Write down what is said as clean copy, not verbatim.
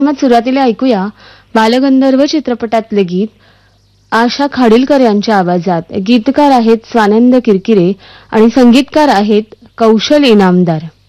मग सुरुवातीला ऐकूया बालगंधर्व चित्रपटातले गीत आशा खाडीलकर यांच्या आवाजात. गीतकार आहेत स्वानंद किरकिरे आणि संगीतकार आहेत कौशल इनामदार.